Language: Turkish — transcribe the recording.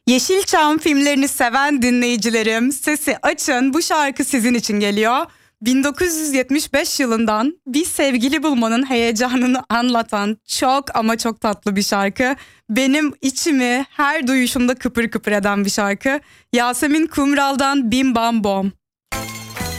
Yeşilçam filmlerini seven dinleyicilerim, sesi açın, bu şarkı sizin için geliyor. 1975 yılından bir sevgili bulmanın heyecanını anlatan çok ama çok tatlı bir şarkı. Benim içimi her duyuşumda kıpır kıpır eden bir şarkı. Yasemin Kumral'dan Bim Bam Bom.